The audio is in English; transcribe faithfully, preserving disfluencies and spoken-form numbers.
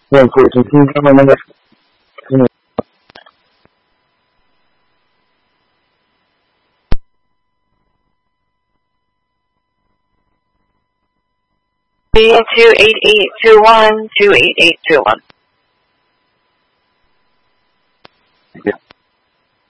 Yeah, unfortunately, can you get my number? two eight eight two one, two eight eight two one.